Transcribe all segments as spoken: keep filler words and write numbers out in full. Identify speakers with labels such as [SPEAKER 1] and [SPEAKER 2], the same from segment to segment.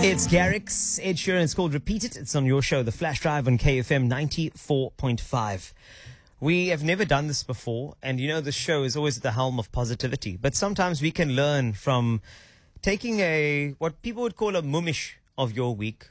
[SPEAKER 1] It's Garrick's Ed Sheeran. It's called Repeat It. It's on your show, The Flash Drive on K F M ninety-four point five. We have never done this before, and you know the show is always at the helm of positivity. But sometimes we can learn from taking a, what people would call a mumish of your week.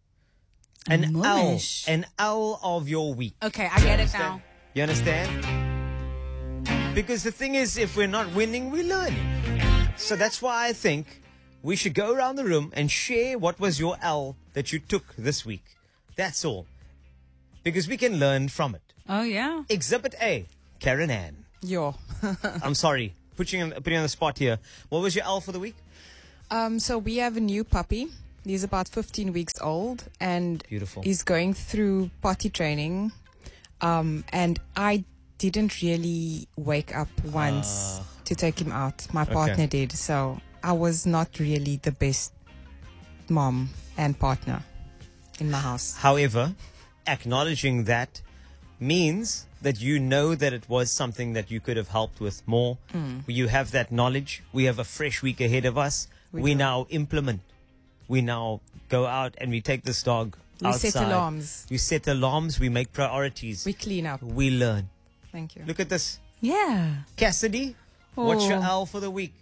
[SPEAKER 1] An
[SPEAKER 2] Mumish?
[SPEAKER 1] L. An L of your week.
[SPEAKER 2] Okay, I get it now.
[SPEAKER 1] You understand? Because the thing is, if we're not winning, we're learning. So that's why I think we should go around the room and share what was your L that you took this week. That's all. Because we can learn from it.
[SPEAKER 2] Oh, yeah.
[SPEAKER 1] Exhibit A, Karen Ann.
[SPEAKER 3] Yo.
[SPEAKER 1] I'm sorry, putting you on, putting you on the spot here. What was your L for the week?
[SPEAKER 3] Um, so we have a new puppy. He's about fifteen weeks old, and
[SPEAKER 1] Beautiful.
[SPEAKER 3] he's going through potty training. Um, and I didn't really wake up once
[SPEAKER 1] Uh,
[SPEAKER 3] to take him out. My partner did. So I was not really the best mom and partner in my house.
[SPEAKER 1] However, acknowledging that means that you know that it was something that you could have helped with more.
[SPEAKER 3] Mm.
[SPEAKER 1] You have that knowledge. We have a fresh week ahead of us. We,
[SPEAKER 3] We do.
[SPEAKER 1] now implement. We now go out and we take this dog
[SPEAKER 3] We
[SPEAKER 1] outside.
[SPEAKER 3] set alarms.
[SPEAKER 1] We set alarms. We make priorities.
[SPEAKER 3] We clean up.
[SPEAKER 1] We learn.
[SPEAKER 3] Thank you.
[SPEAKER 1] Look at this.
[SPEAKER 2] Yeah.
[SPEAKER 1] Cassidy, what's your
[SPEAKER 2] Oh.
[SPEAKER 1] L for the week?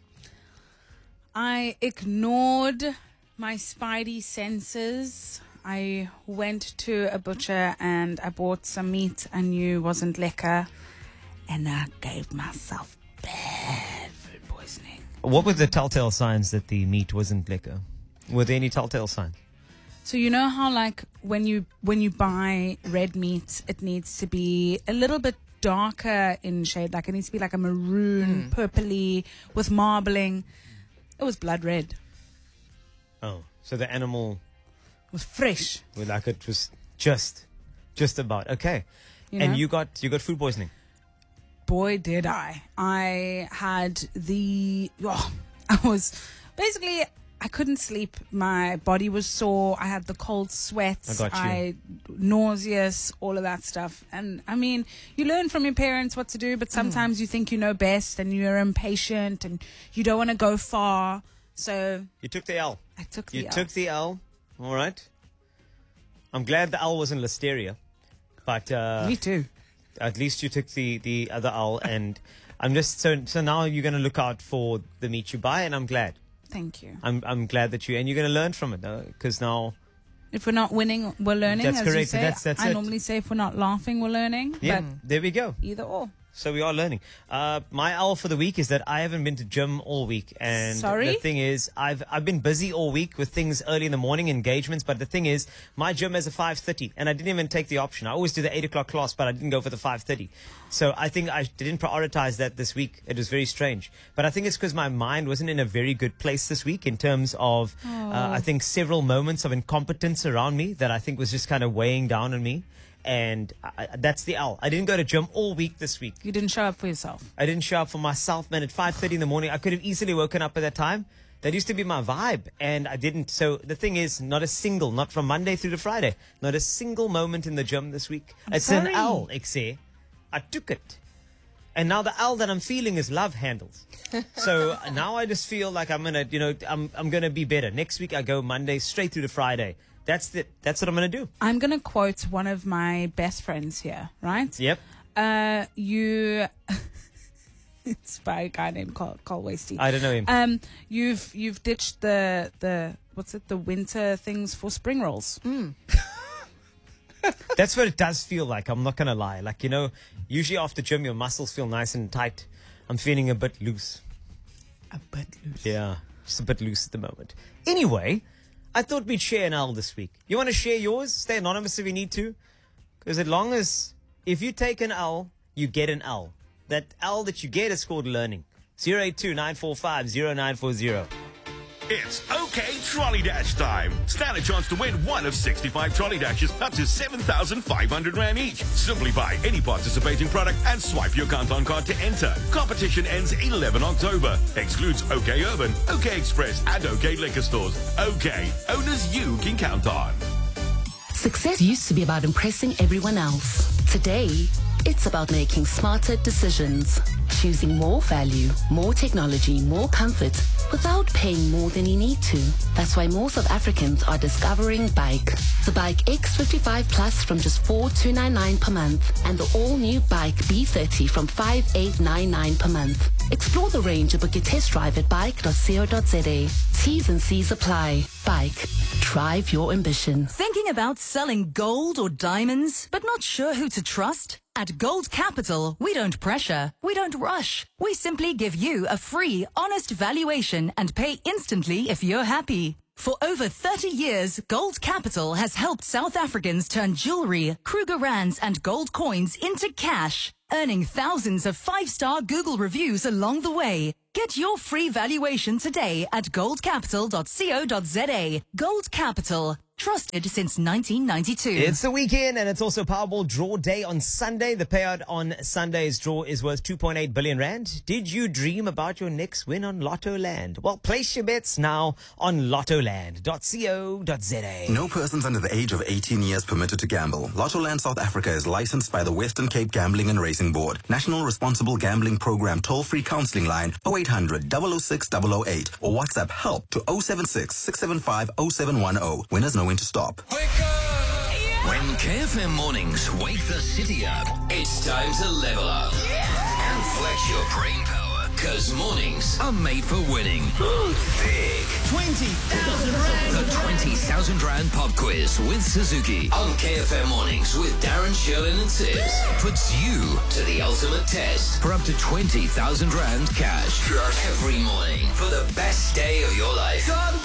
[SPEAKER 2] I ignored my spidey senses. I went to a butcher and I bought some meat I knew wasn't lekker, and I gave myself bad food poisoning.
[SPEAKER 1] What were the telltale signs that the meat wasn't liquor? Were there any telltale signs?
[SPEAKER 2] So you know how, like, when you when you buy red meat, it needs to be a little bit darker in shade. Like, it needs to be like a maroon, purpley, with marbling. It was blood red.
[SPEAKER 1] Oh, so the animal,
[SPEAKER 2] It was fresh.
[SPEAKER 1] well, like it was just, just about okay.
[SPEAKER 2] You
[SPEAKER 1] And
[SPEAKER 2] know?
[SPEAKER 1] you got you got food poisoning.
[SPEAKER 2] Boy, did I. I had the... Oh, I was... Basically, I couldn't sleep. My body was sore. I had the cold sweats.
[SPEAKER 1] I got you.
[SPEAKER 2] I nauseous, all of that stuff. And, I mean, you learn from your parents what to do, but sometimes you think you know best and you're impatient and you don't want to go far. So
[SPEAKER 1] You took the L.
[SPEAKER 2] I took the
[SPEAKER 1] You
[SPEAKER 2] L.
[SPEAKER 1] took the L. All right. I'm glad the L wasn't listeria, but uh,
[SPEAKER 2] Me too.
[SPEAKER 1] at least you took the, the other L. And I'm just so so now you're going to look out for the meat you buy, and I'm glad.
[SPEAKER 2] Thank you.
[SPEAKER 1] I'm I'm glad that you and you're going to learn from it because now.
[SPEAKER 2] If we're not winning, we're learning.
[SPEAKER 1] That's
[SPEAKER 2] as you
[SPEAKER 1] correct.
[SPEAKER 2] say.
[SPEAKER 1] That's- that's
[SPEAKER 2] I
[SPEAKER 1] it.
[SPEAKER 2] normally say if we're not laughing, we're learning.
[SPEAKER 1] Yeah,
[SPEAKER 2] But
[SPEAKER 1] there we go.
[SPEAKER 2] either or.
[SPEAKER 1] So we are learning. Uh, my L for the week is that I haven't been to gym all week, and
[SPEAKER 2] Sorry?
[SPEAKER 1] the thing is, I've I've been busy all week with things early in the morning, engagements. But the thing is, my gym has a five thirty, and I didn't even take the option. I always do the eight o'clock class, but I didn't go for the five thirty. So I think I didn't prioritize that this week. It was very strange, but I think it's because my mind wasn't in a very good place this week in terms of uh, I think several moments of incompetence around me that I think was just kind of weighing down on me. And I, I- that's the L. I didn't go to gym all week this week.
[SPEAKER 2] You didn't show up for yourself.
[SPEAKER 1] I didn't show up for myself, man. At five thirty in the morning, I could have easily woken up at that time. That used to be my vibe, and I didn't. So the thing is, not a single, not from Monday through to Friday, not a single moment in the gym this week.
[SPEAKER 2] I'm
[SPEAKER 1] it's an
[SPEAKER 2] sorry.
[SPEAKER 1] L, Xe. I took it. And now the L that I'm feeling is love handles. So now I just feel like I'm gonna, you know, I'm I'm gonna be better. Next week I go Monday straight through to Friday. That's the that's what I'm gonna do.
[SPEAKER 2] I'm going to quote one of my best friends here, right?
[SPEAKER 1] Yep.
[SPEAKER 2] Uh, you... it's by a guy named Carl, Carl Wasty.
[SPEAKER 1] I don't know him.
[SPEAKER 2] Um, you've you've ditched the, the, what's it, the winter things for spring rolls.
[SPEAKER 1] That's what it does feel like. I'm not going to lie. Like, you know, usually after gym, your muscles feel nice and tight. I'm feeling a bit loose.
[SPEAKER 2] A bit loose.
[SPEAKER 1] Yeah, just a bit loose at the moment. Anyway, I thought we'd share an L this week. You want to share yours? Stay anonymous if you need to. Because as long as, if you take an L, you get an L. That L that you get is called learning. zero eight two nine four five zero nine four zero.
[SPEAKER 4] It's OK Trolley Dash time. Stand a chance to win one of sixty-five trolley dashes up to seven thousand five hundred rand each. Simply buy any participating product and swipe your Kantan card to enter. Competition ends eleventh October. Excludes OK Urban, OK Express and OK Liquor Stores. OK, owners you can count on.
[SPEAKER 5] Success used to be about impressing everyone else. Today, it's about making smarter decisions. choosing more value, more technology, more comfort, without paying more than you need to. That's why more South Africans are discovering Bike. The Bike X fifty-five Plus from just four thousand two hundred ninety-nine per month, and the all-new Bike B thirty from five thousand eight hundred ninety-nine per month. Explore the range and book your test drive at bike dot co dot za. T's and C's apply. Bike. Drive your ambition.
[SPEAKER 6] Thinking about selling gold or diamonds, but not sure who to trust? At Gold Capital, we don't pressure, we don't rush. We simply give you a free, honest valuation and pay instantly if you're happy. For over thirty years, Gold Capital has helped South Africans turn jewelry, Kruger Rands and gold coins into cash, earning thousands of five-star Google reviews along the way. Get your free valuation today at gold capital dot co dot za. Gold Capital. Trusted since nineteen ninety-two.
[SPEAKER 1] It's the weekend and it's also Powerball draw day on Sunday. The payout on Sunday's draw is worth two point eight billion rand. Did you dream about your next win on Lotto Land? Well, place your bets now on lotto land dot co dot za.
[SPEAKER 7] No persons under the age of eighteen years permitted to gamble. Lottoland South Africa is licensed by the Western Cape Gambling and Racing Board. National Responsible Gambling Program toll-free counseling line oh eight hundred, double oh six, double oh eight or WhatsApp help to oh seven six, six seven five, oh seven one oh. Winners know when to stop.
[SPEAKER 8] When K F M mornings wake the city up, it's time to level up and flex your brain power, because mornings are made for winning. Big. twenty thousand rand. The twenty thousand rand pop quiz with Suzuki on K F M mornings with Darren, Sherlin and Tibbs puts you to the ultimate test for up to twenty thousand rand cash every morning for the best day of your life.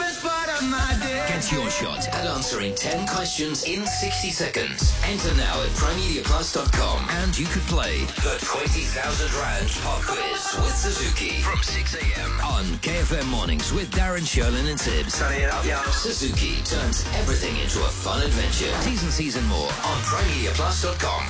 [SPEAKER 8] Get your shot at answering ten questions in sixty seconds. Enter now at prime media plus dot com and you could play the twenty thousand rand pop quiz with Suzuki from six a.m. on K F M mornings with Darren, Sherlin and Tibbs. Sunny it up, yeah. Suzuki turns everything into a fun adventure. T's and C's and more on prime media plus dot com.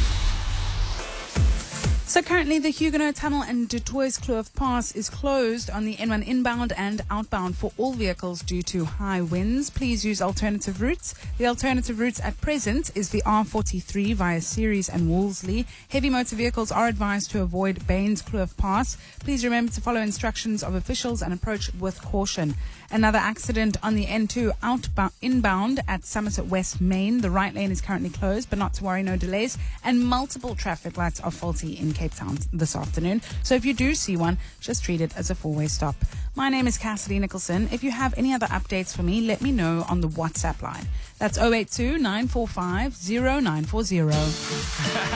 [SPEAKER 2] So currently the Huguenot Tunnel and Du Toit's Kloof Pass is closed on the N one inbound and outbound for all vehicles due to high winds. Please use alternative routes. The alternative routes at present is the R forty-three via Ceres and Wolseley. Heavy motor vehicles are advised to avoid Baines Kloof Pass. Please remember to follow instructions of officials and approach with caution. Another accident on the N two outbound, inbound at Somerset West Main. The right lane is currently closed, but not to worry, no delays. And multiple traffic lights are faulty in Cape Town this afternoon. So if you do see one, just treat it as a four-way stop. My name is Cassidy Nicholson. If you have any other updates for me, let me know on the WhatsApp line. That's oh eight two, nine four five, oh nine four oh.